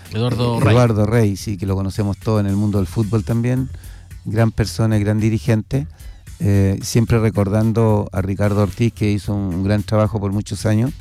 Eduardo Rey, sí, que lo conocemos todos en el mundo del fútbol también, gran persona y gran dirigente, siempre recordando a Ricardo Ortiz, que hizo un gran trabajo por muchos años,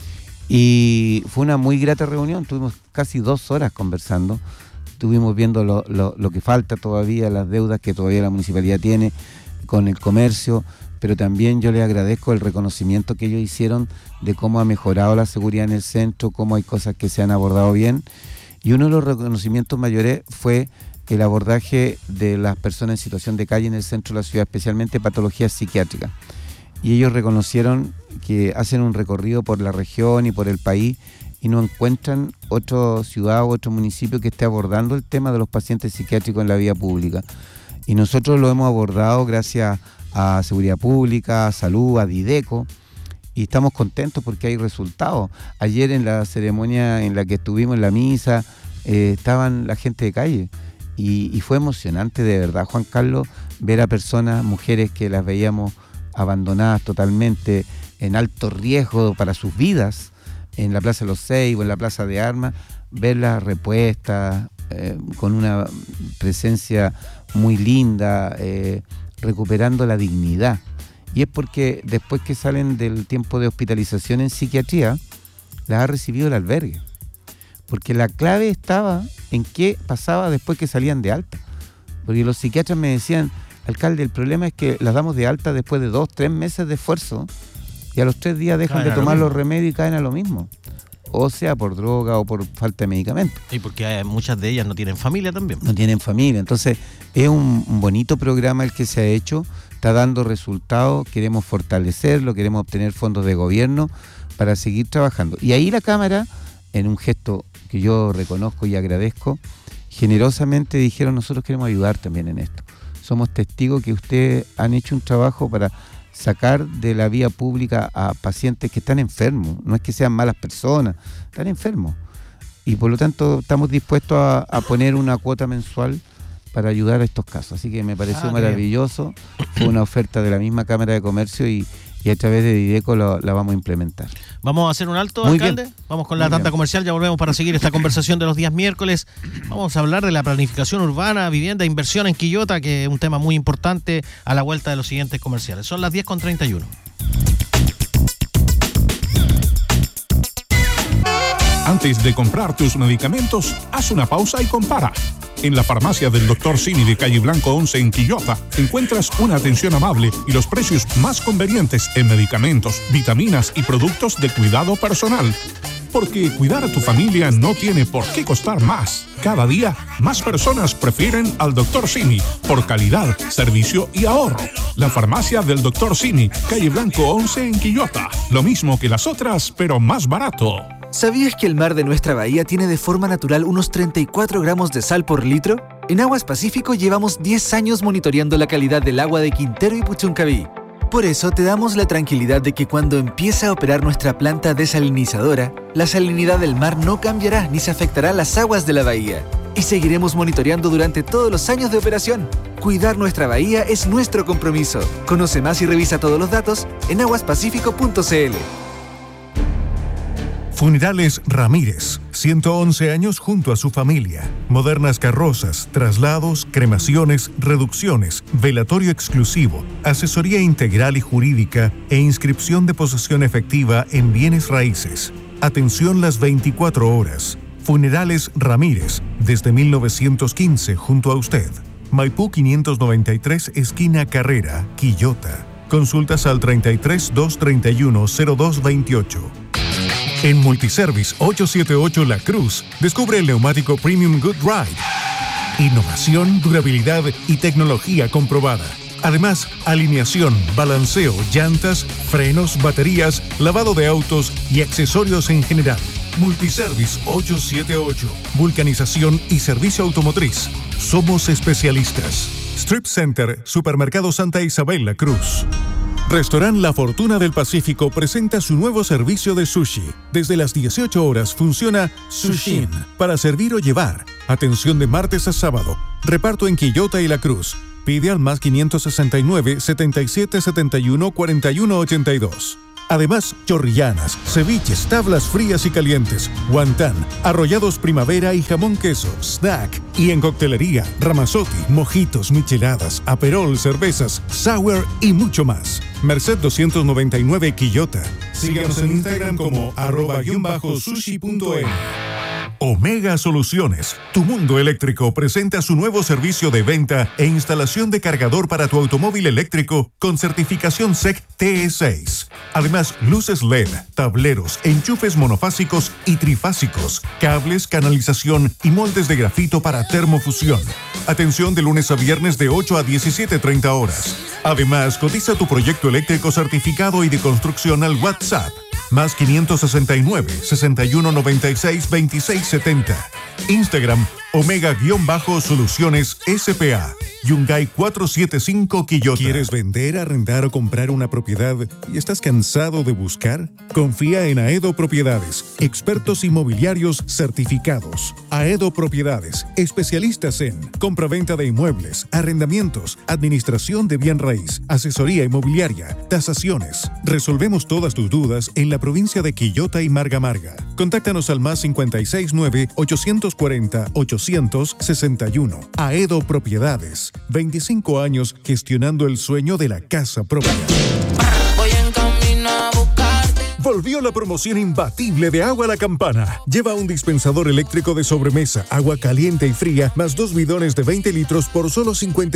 y fue una muy grata reunión, tuvimos casi 2 horas conversando, estuvimos viendo lo que falta todavía, las deudas que todavía la municipalidad tiene con el comercio, pero también yo les agradezco el reconocimiento que ellos hicieron de cómo ha mejorado la seguridad en el centro, cómo hay cosas que se han abordado bien, y uno de los reconocimientos mayores fue el abordaje de las personas en situación de calle en el centro de la ciudad, especialmente patologías psiquiátricas. Y ellos reconocieron que hacen un recorrido por la región y por el país y no encuentran otra ciudad o otro municipio que esté abordando el tema de los pacientes psiquiátricos en la vía pública. Y nosotros lo hemos abordado gracias a Seguridad Pública, a Salud, a Dideco, y estamos contentos porque hay resultados. Ayer en la ceremonia en la que estuvimos en la misa, estaban la gente de calle, y fue emocionante de verdad, Juan Carlos, ver a personas, mujeres que las veíamos abandonadas totalmente, en alto riesgo para sus vidas, en la Plaza de los Seis o en la Plaza de Armas, verlas repuestas, con una presencia muy linda, recuperando la dignidad. Y es porque después que salen del tiempo de hospitalización en psiquiatría, las ha recibido el albergue. Porque la clave estaba en qué pasaba después que salían de alta. Porque los psiquiatras me decían, alcalde, el problema es que las damos de alta después de 2-3 meses de esfuerzo y a los 3 días dejan de tomar los remedios y caen a lo mismo. O sea, por droga o por falta de medicamentos. Y porque muchas de ellas no tienen familia también. No tienen familia. Entonces, es un bonito programa el que se ha hecho, está dando resultados, queremos fortalecerlo, queremos obtener fondos de gobierno para seguir trabajando. Y ahí la Cámara, en un gesto que yo reconozco y agradezco, generosamente dijeron, nosotros queremos ayudar también en esto. Somos testigos que ustedes han hecho un trabajo para sacar de la vía pública a pacientes que están enfermos, no es que sean malas personas, están enfermos. Y por lo tanto estamos dispuestos a poner una cuota mensual para ayudar a estos casos. Así que me pareció maravilloso, fue una oferta de la misma Cámara de Comercio y a través de Dideco la vamos a implementar. Vamos a hacer un alto, Muy alcalde. bien. Vamos con la tanda comercial, ya volvemos para seguir esta conversación de los días miércoles. Vamos a hablar de la planificación urbana, vivienda, inversión en Quillota, que es un tema muy importante a la vuelta de los siguientes comerciales. Son las 10:31. Antes de comprar tus medicamentos, haz una pausa y compara. En la farmacia del Dr. Simi de Calle Blanco 11 en Quillota, encuentras una atención amable y los precios más convenientes en medicamentos, vitaminas y productos de cuidado personal. Porque cuidar a tu familia no tiene por qué costar más. Cada día, más personas prefieren al Dr. Simi por calidad, servicio y ahorro. La farmacia del Dr. Simi, Calle Blanco 11 en Quillota. Lo mismo que las otras, pero más barato. ¿Sabías que el mar de nuestra bahía tiene de forma natural unos 34 gramos de sal por litro? En Aguas Pacífico llevamos 10 años monitoreando la calidad del agua de Quintero y Puchuncaví. Por eso te damos la tranquilidad de que cuando empiece a operar nuestra planta desalinizadora, la salinidad del mar no cambiará ni se afectará las aguas de la bahía. Y seguiremos monitoreando durante todos los años de operación. Cuidar nuestra bahía es nuestro compromiso. Conoce más y revisa todos los datos en aguaspacifico.cl. Funerales Ramírez, 111 años junto a su familia. Modernas carrozas, traslados, cremaciones, reducciones, velatorio exclusivo, asesoría integral y jurídica e inscripción de posesión efectiva en bienes raíces. Atención las 24 horas. Funerales Ramírez, desde 1915 junto a usted. Maipú 593, esquina Carrera, Quillota. Consultas al 33 231 0228. En Multiservice 878 La Cruz, descubre el neumático Premium Good Ride. Innovación, durabilidad y tecnología comprobada. Además, alineación, balanceo, llantas, frenos, baterías, lavado de autos y accesorios en general. Multiservice 878. Vulcanización y servicio automotriz. Somos especialistas. Strip Center, Supermercado Santa Isabel La Cruz. Restaurant La Fortuna del Pacífico presenta su nuevo servicio de sushi. Desde las 18 horas funciona Sushin para servir o llevar. Atención de martes a sábado. Reparto en Quillota y La Cruz. Pide al más 569 77 71 41 82. Además, chorrillanas, ceviches, tablas frías y calientes, guantán, arrollados primavera y jamón queso, snack. Y en coctelería, ramazotti, mojitos, micheladas, aperol, cervezas, sour y mucho más. Merced 299 Quillota. Síganos en Instagram como @sushi.en. Omega Soluciones, tu mundo eléctrico, presenta su nuevo servicio de venta e instalación de cargador para tu automóvil eléctrico con certificación SEC TE6. Además, luces LED, tableros, enchufes monofásicos y trifásicos, cables, canalización y moldes de grafito para termofusión. Atención de lunes a viernes de 8 a 17:30 horas. Además, cotiza tu proyecto eléctrico certificado y de construcción al WhatsApp. Más 569 6196 2670. Instagram Omega-Soluciones SPA. Yungay 475 Quillota. ¿Quieres vender, arrendar o comprar una propiedad y estás cansado de buscar? Confía en Aedo Propiedades, expertos inmobiliarios certificados. Aedo Propiedades, especialistas en compraventa de inmuebles, arrendamientos, administración de bien raíz, asesoría inmobiliaria, tasaciones. Resolvemos todas tus dudas en la provincia de Quillota y Marga Marga. Contáctanos al más 569 840 861. Aedo Propiedades. 25 años gestionando el sueño de la casa propia. Voy en camino a buscarte. Volvió la promoción imbatible de Agua La Campana. Lleva un dispensador eléctrico de sobremesa, agua caliente y fría, más 2 bidones de 20 litros por solo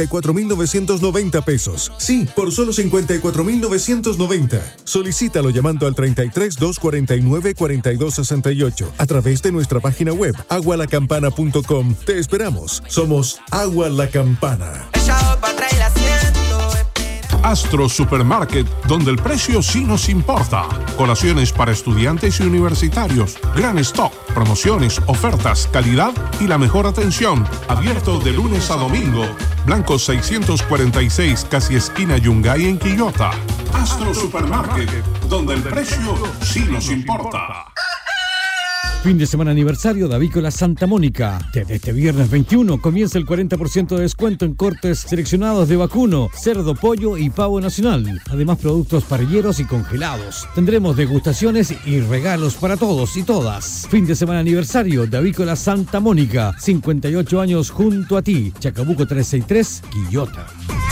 54,990 pesos. Sí, por solo 54,990. Solicítalo llamando al 33 249 4268 a través de nuestra página web agualacampana.com. Te esperamos. Somos Agua La Campana. Echado para atrás y la siento. Astro Supermarket, donde el precio sí nos importa. Colaciones para estudiantes y universitarios. Gran stock, promociones, ofertas, calidad y la mejor atención. Abierto de lunes a domingo. Blanco 646, casi esquina Yungay en Quillota. Astro Supermarket, donde el precio sí nos importa. Fin de semana aniversario de Avícola Santa Mónica. Desde este viernes 21 comienza el 40% de descuento en cortes seleccionados de vacuno, cerdo, pollo y pavo nacional. Además, productos parrilleros y congelados. Tendremos degustaciones y regalos para todos y todas. Fin de semana aniversario de Avícola Santa Mónica. 58 años junto a ti. Chacabuco 363, Quillota.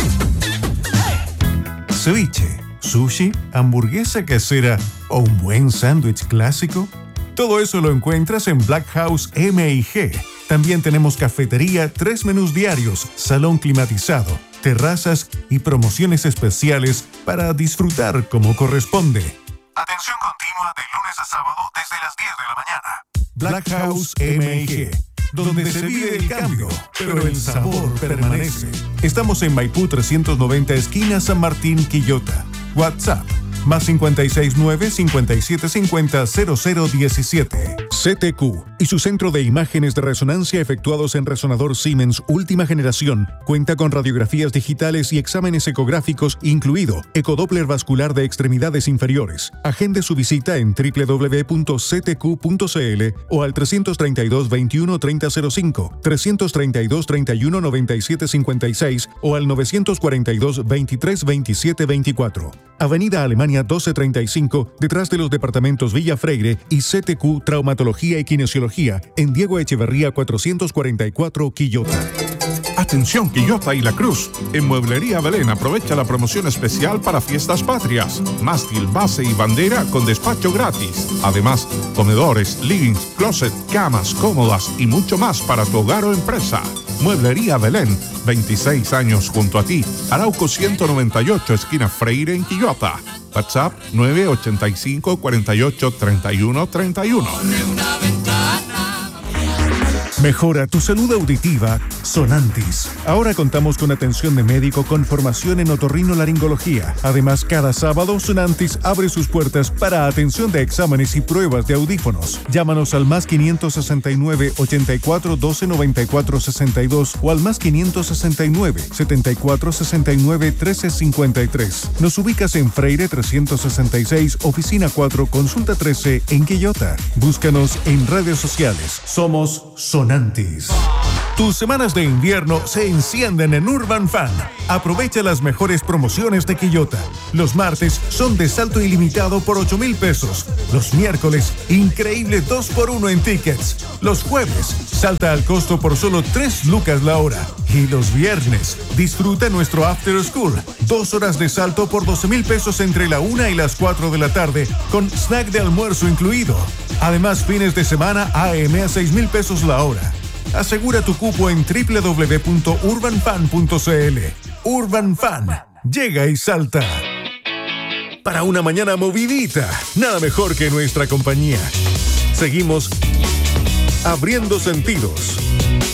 Ceviche, sushi, hamburguesa casera o un buen sándwich clásico. Todo eso lo encuentras en Black House M&G. También tenemos cafetería, 3 menús diarios, salón climatizado, terrazas y promociones especiales para disfrutar como corresponde. Atención continua de lunes a sábado desde las 10 de la mañana. Black House M&G, donde se vive el cambio, pero el sabor permanece. Estamos en Maipú 390, esquina San Martín, Quillota. WhatsApp más 569-5750-0017. CTQ y su centro de imágenes de resonancia efectuados en resonador Siemens última generación cuenta con radiografías digitales y exámenes ecográficos, incluido ecodoppler vascular de extremidades inferiores. Agende su visita en www.ctq.cl o al 332 21 3005, 332 31 97 56 o al 942 23 27 24. Avenida Alemania 1235, detrás de los departamentos Villa Freire y CTQ Traumatología y Kinesiología, en Diego Echeverría 444, Quillota. Atención Quillota y La Cruz. En Mueblería Belén aprovecha la promoción especial para fiestas patrias. Mástil, base y bandera con despacho gratis. Además, comedores, livings, closet, camas, cómodas y mucho más para tu hogar o empresa. Mueblería Belén, 26 años junto a ti. Arauco 198, esquina Freire en Quillota. WhatsApp 985 48 31 31. Mejora tu salud auditiva, Sonantis. Ahora contamos con atención de médico con formación en otorrinolaringología. Además, cada sábado Sonantis abre sus puertas para atención de exámenes y pruebas de audífonos. Llámanos al más 569 84 12 94 62 o al más 569 74 69 13 53. Nos ubicas en Freire 366, oficina 4, consulta 13 en Quillota. Búscanos en redes sociales. Somos Sonantis. Tus semanas de invierno se encienden en Urban Fan. Aprovecha las mejores promociones de Quillota. Los martes son de salto ilimitado por 8,000 pesos. Los miércoles, increíble 2x1 en tickets. Los jueves, salta al costo por solo 3 lucas la hora. Y los viernes, disfruta nuestro After School. 2 horas de salto por 12,000 pesos entre la 1 y las 4 de la tarde, con snack de almuerzo incluido. Además, fines de semana AM a 6,000 pesos la hora. Asegura tu cupo en www.urbanfan.cl. Urban Fan, llega y salta. Para una mañana movidita, nada mejor que nuestra compañía. Seguimos abriendo sentidos.